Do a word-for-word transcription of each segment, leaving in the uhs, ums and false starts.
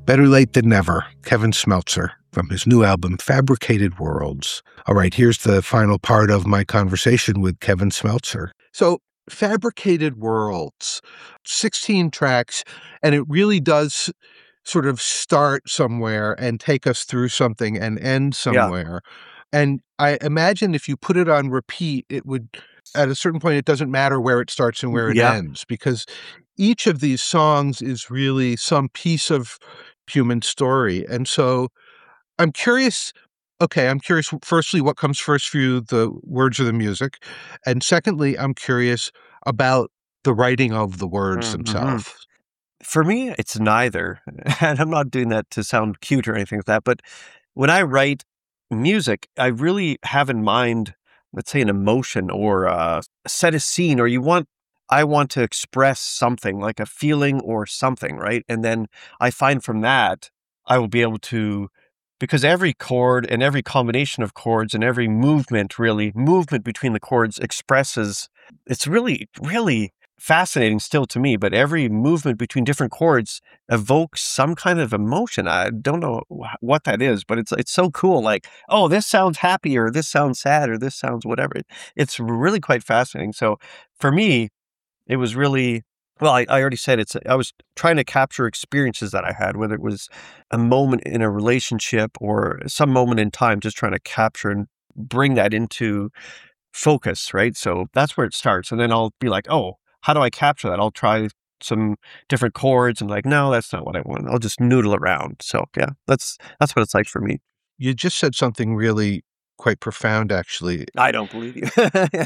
Better late than never, Kevin Smeltzer from his new album, Fabricated Worlds. All right, here's the final part of my conversation with Kevin Smeltzer. So, Fabricated Worlds, sixteen tracks, and it really does sort of start somewhere and take us through something and end Yeah. somewhere. And I imagine if you put it on repeat, it would, at a certain point, it doesn't matter where it starts and where it Yeah. ends, because each of these songs is really some piece of human story. And so I'm curious, okay, I'm curious, firstly, what comes first for you, the words or the music? And secondly, I'm curious about the writing of the words Mhm. themselves. For me, it's neither. And I'm not doing that to sound cute or anything like that. But when I write music, I really have in mind, let's say, an emotion or uh, set a scene, or you want, I want to express something like a feeling or something, right? And then I find from that, I will be able to, because every chord and every combination of chords and every movement, really, movement between the chords expresses, it's really, really fascinating still to me, but every movement between different chords evokes some kind of emotion. I don't know wh- what that is, but it's it's so cool. Like, oh, this sounds happy, or this sounds sad, or this sounds whatever. It's really quite fascinating. So for me, it was really, well, I, I already said it's, I was trying to capture experiences that I had, whether it was a moment in a relationship or some moment in time, just trying to capture and bring that into focus, right? So that's where it starts. And then I'll be like, oh, how do I capture that? I'll try some different chords and like, no, that's not what I want. I'll just noodle around. So yeah, that's that's what it's like for me. You just said something really quite profound, actually. I don't believe you.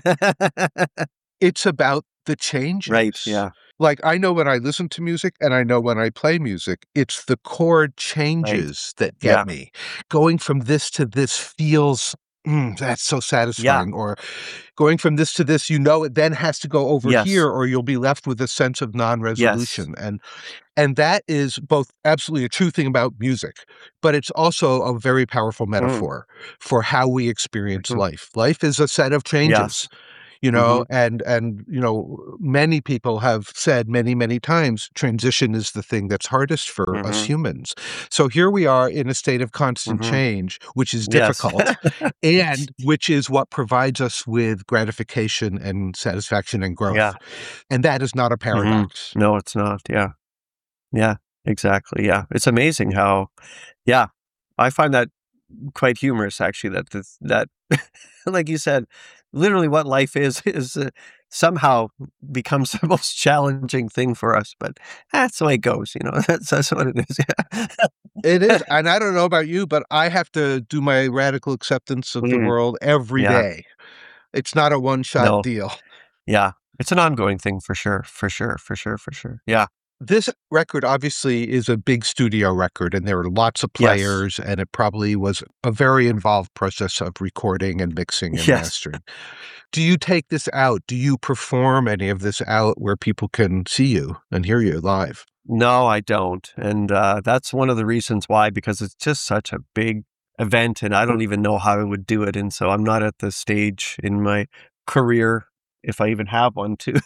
It's about the Right. changes. Yeah. Like, I know when I listen to music and I know when I play music, it's the chord Right. changes that Yeah. get me. Going from this to this feels, "Mm, that's so Yeah. satisfying," or going from this to this, you know it then has to go over Yes. here or you'll be left with a sense of Yes. non-resolution, and and that is both absolutely a true thing about music, but it's also a very powerful Mm. metaphor for how we experience Mhm. life. Life is a set of changes. Yes. You know, Hmm. and and you know, many people have said many, many times, transition is the thing that's hardest for us Hmm. humans. So here we are in a state of constant Hmm. change, which is Yes. difficult, and which is what provides us with gratification and satisfaction and growth. Yeah. And that is not a Hmm. paradox. No, it's not. Yeah. Yeah. Exactly. Yeah. It's amazing how, yeah, I find that quite humorous actually, that this, that like you said, literally what life is is uh, somehow becomes the most challenging thing for us, but that's the way it goes, you know. That's that's what it is. It Yeah. is, and I don't know about you, but I have to do my radical acceptance of the Mm, world every yeah. day. It's not a one-shot No. deal. Yeah. It's an ongoing thing for sure. For sure. For sure. For sure. Yeah. This record obviously is a big studio record, and there are lots of Yes. players, and it probably was a very involved process of recording and mixing and Yes. mastering. Do you take this out? Do you perform any of this out where people can see you and hear you live? No, I don't. And uh, that's one of the reasons why, because it's just such a big event and I don't even know how I would do it. And so I'm not at the stage in my career, if I even have one, to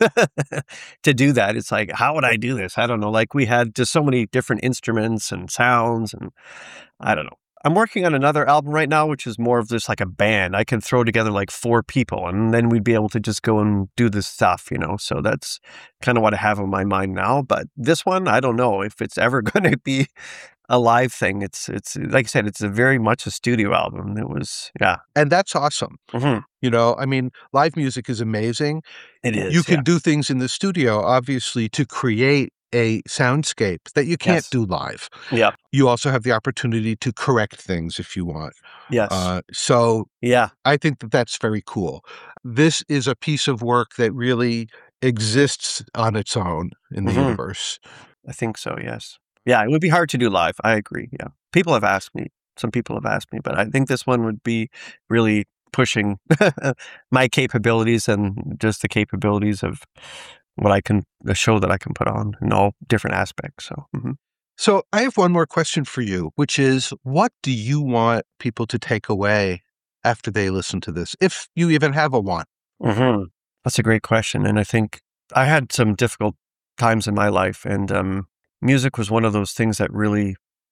to do that. It's like, how would I do this? I don't know. Like we had just so many different instruments and sounds, and I don't know. I'm working on another album right now, which is more of just like a band. I can throw together like four people and then we'd be able to just go and do this stuff, you know? So that's kind of what I have on my mind now. But this one, I don't know if it's ever going to be a live thing. It's, it's like I said, it's a very much a studio album. It was, yeah. And that's awesome. Hmm. You know, I mean, live music is amazing. It You is, yeah. can do things in the studio, obviously, to create a soundscape that you can't Yes. do live. Yeah. You also have the opportunity to correct things if you want. Yes. Uh, so Yeah. I think that that's very cool. This is a piece of work that really exists on its own in the Hmm. universe. I think so, yes. Yeah, it would be hard to do live. I agree. Yeah. People have asked me. Some people have asked me, but I think this one would be really pushing my capabilities and just the capabilities of what I can, the show that I can put on in all different aspects. So, mhm. So I have one more question for you, which is, what do you want people to take away after they listen to this, if you even have a want? Mhm. That's a great question. And I think I had some difficult times in my life, and um, music was one of those things that really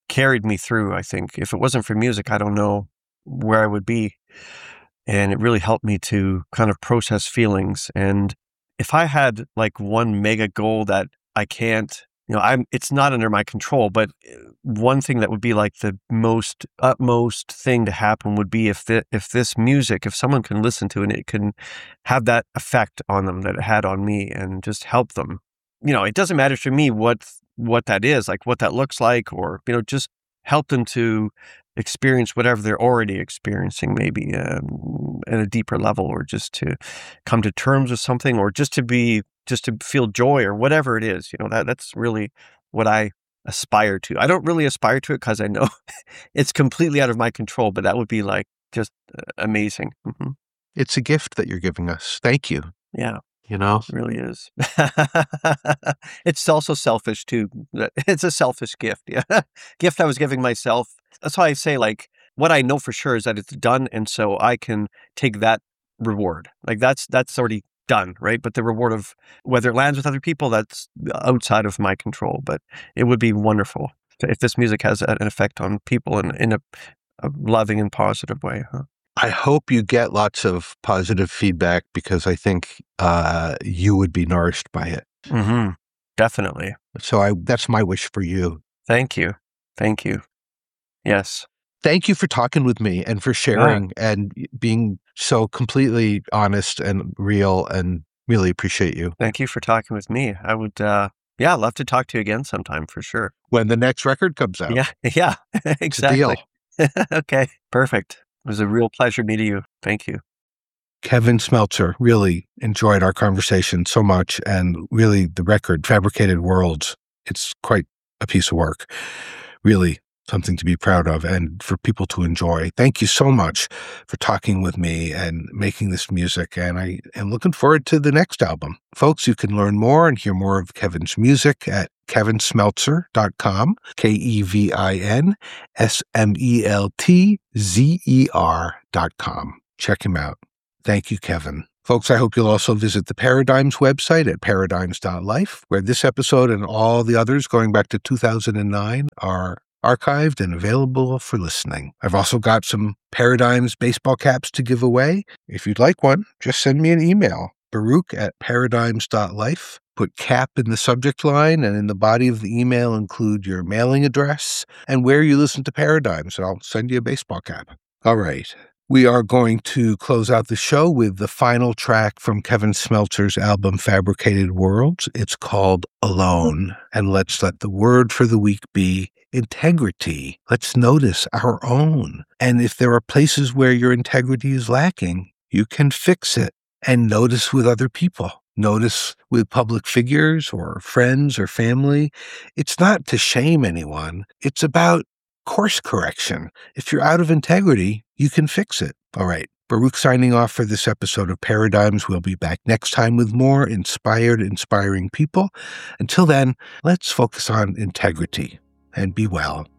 carried me through, I think. If it wasn't for music, I don't know where I would be. And it really helped me to kind of process feelings. And if I had like one mega goal that I can't, you know, I'm, it's not under my control, but one thing that would be like the most utmost thing to happen would be if the, if this music, if someone can listen to it, it can have that effect on them that it had on me and just help them. You know, it doesn't matter to me what, what that is, like what that looks like, or, you know, just help them to experience whatever they're already experiencing, maybe um, at a deeper level, or just to come to terms with something, or just to be, just to feel joy, or whatever it is. You know, that that's really what I aspire to. I don't really aspire to it because I know it's completely out of my control, but that would be like just uh, amazing. Mm-hmm. It's a gift that you're giving us. Thank you. Yeah. You know, it really is. It's also selfish too. It's a selfish gift. Yeah. Gift I was giving myself. That's why I say, like, what I know for sure is that it's done. And so I can take that reward. Like that's, that's already done. Right. But the reward of whether it lands with other people, that's outside of my control. But it would be wonderful if this music has an effect on people in, in a, a loving and positive way. Huh? I hope you get lots of positive feedback, because I think uh, you would be nourished by it. Mm-hmm. Definitely. So I, that's my wish for you. Thank you. Thank you. Yes. Thank you for talking with me and for sharing yeah. and being so completely honest and real, and really appreciate you. Thank you for talking with me. I would, uh, yeah, love to talk to you again sometime for sure. When the next record comes out. Yeah. Yeah. Exactly. Okay. Perfect. It was a real pleasure meeting you. Thank you. Kevin Smeltzer, really enjoyed our conversation so much, and really the record, Fabricated Worlds, it's quite a piece of work. Really something to be proud of and for people to enjoy. Thank you so much for talking with me and making this music, and I am looking forward to the next album. Folks, you can learn more and hear more of Kevin's music at kevin smeltzer dot com, K E V I N S M E L T Z E R dot com. Check him out. Thank you, Kevin. Folks, I hope you'll also visit the Paradigms website at paradigms dot life, where this episode and all the others going back to two thousand nine are archived and available for listening. I've also got some Paradigms baseball caps to give away. If you'd like one, just send me an email, Baruch at paradigms dot life. Put cap in the subject line, and in the body of the email include your mailing address and where you listen to Paradigms, and I'll send you a baseball cap. All right. We are going to close out the show with the final track from Kevin Smeltzer's album, Fabricated Worlds. It's called Alone. And let's let the word for the week be integrity. Let's notice our own. And if there are places where your integrity is lacking, you can fix it and notice with other people. Notice with public figures or friends or family. It's not to shame anyone. It's about course correction. If you're out of integrity, you can fix it. All right. Baruch signing off for this episode of Paradigms. We'll be back next time with more inspired, inspiring people. Until then, let's focus on integrity and be well.